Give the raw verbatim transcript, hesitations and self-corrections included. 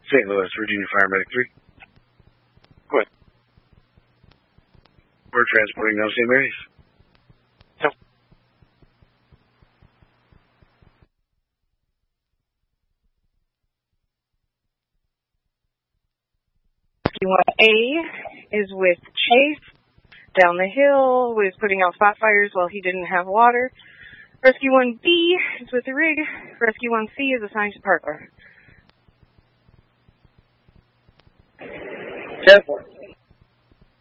Saint Louis, Virginia Fire Medic three. Go ahead. We're transporting now Saint Mary's. So. Rescue one A is with Chase. Down the hill was putting out spot fires while he didn't have water. Rescue one B is with the rig. Rescue one C is assigned to Parker. ten four.